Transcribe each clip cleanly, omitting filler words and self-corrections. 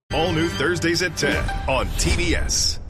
All new Thursdays at 10 on TBS.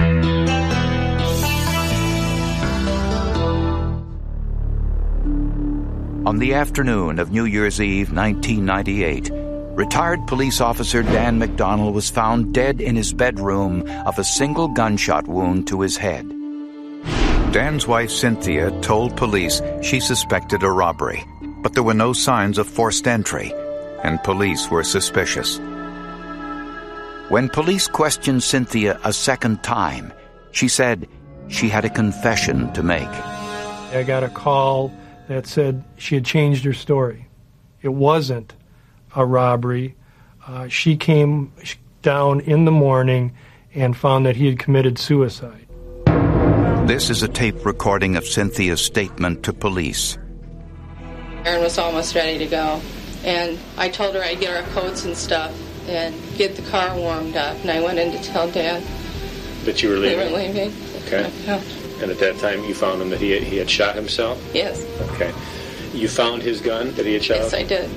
On the afternoon of New Year's Eve, 1998, retired police officer Dan McDonnell was found dead in his bedroom of a single gunshot wound to his head. Dan's wife, Cynthia, told police she suspected a robbery, but there were no signs of forced entry, and police were suspicious. When police questioned Cynthia a second time, she said she had a confession to make. I got a call that said she had changed her story. It wasn't a robbery. She came down in the morning and found that he had committed suicide. This is a tape recording of Cynthia's statement to police. Erin was almost ready to go, and I told her I'd get our coats and stuff and get the car warmed up, and I went in to tell Dad that you were leaving. We were leaving. Okay. And at that time, you found him that he had shot himself? Yes. Okay. You found his gun that he had shot? Yes, I did.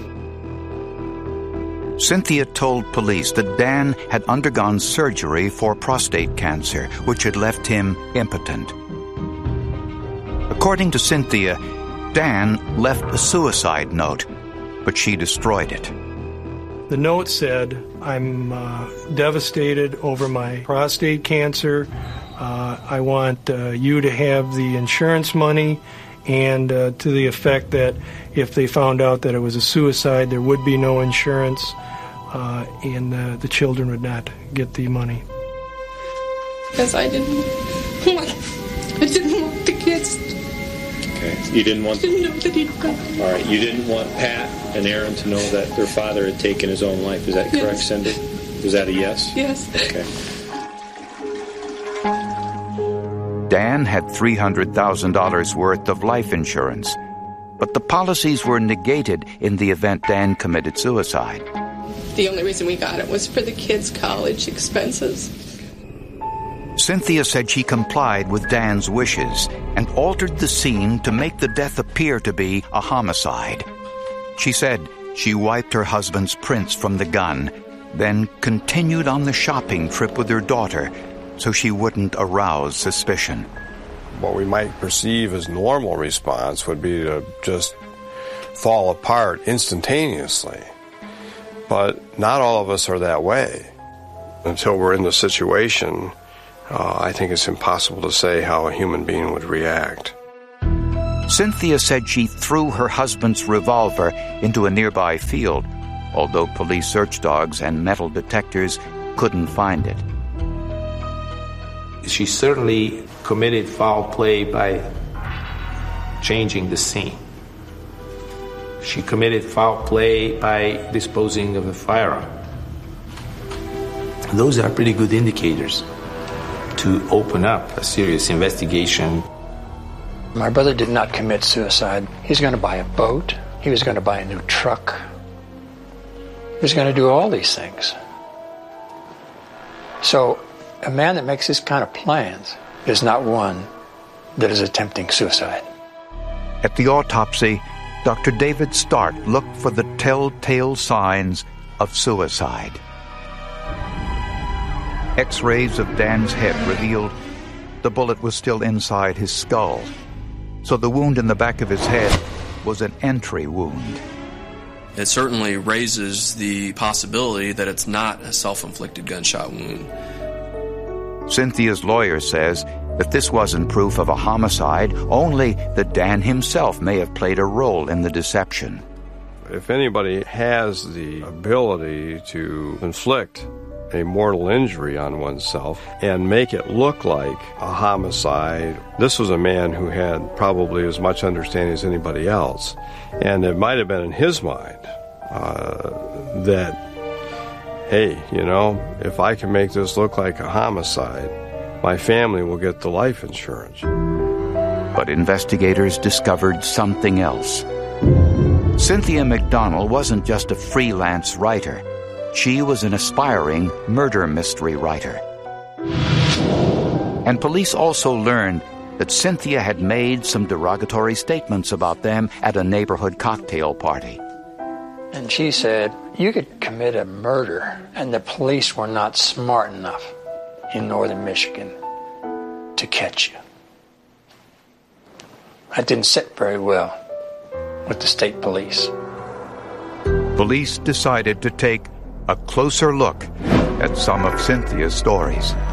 Cynthia told police that Dan had undergone surgery for prostate cancer, which had left him impotent. According to Cynthia, Dan left a suicide note, but she destroyed it. The note said, I'm devastated over my prostate cancer. I want you to have the insurance money, and to the effect that if they found out that it was a suicide, there would be no insurance, and the children would not get the money. Because I didn't want the kids. Okay. You didn't want... Didn't know that he'd gone. All right. You didn't want Pat and Erin to know that their father had taken his own life. Is that correct, Yes. Cindy? Was that a yes? Yes. Okay. Dan had $300,000 worth of life insurance, but the policies were negated in the event Dan committed suicide. The only reason we got it was for the kids' college expenses. Cynthia said she complied with Dan's wishes and altered the scene to make the death appear to be a homicide. She said she wiped her husband's prints from the gun, then continued on the shopping trip with her daughter so she wouldn't arouse suspicion. What we might perceive as normal response would be to just fall apart instantaneously. But not all of us are that way. Until we're in the situation, I think it's impossible to say how a human being would react. Cynthia said she threw her husband's revolver into a nearby field, although police search dogs and metal detectors couldn't find it. She certainly committed foul play by changing the scene. She committed foul play by disposing of a firearm. Those are pretty good indicators to open up a serious investigation. My brother did not commit suicide. He's going to buy a boat. He was going to buy a new truck. He was going to do all these things. So a man that makes this kind of plans is not one that is attempting suicide. At the autopsy, Dr. David Stark looked for the telltale signs of suicide. X-rays of Dan's head revealed the bullet was still inside his skull, so the wound in the back of his head was an entry wound. It certainly raises the possibility that it's not a self-inflicted gunshot wound. Cynthia's lawyer says that this wasn't proof of a homicide, only that Dan himself may have played a role in the deception. If anybody has the ability to inflict a mortal injury on oneself and make it look like a homicide, this was a man who had probably as much understanding as anybody else. And it might have been in his mind that, hey, you know, if I can make this look like a homicide, my family will get the life insurance. But investigators discovered something else. Cynthia McDonnell wasn't just a freelance writer. She was an aspiring murder mystery writer. And police also learned that Cynthia had made some derogatory statements about them at a neighborhood cocktail party. And she said, you could commit a murder, and the police were not smart enough in northern Michigan to catch you. That didn't sit very well with the state police. Police decided to take a closer look at some of Cynthia's stories.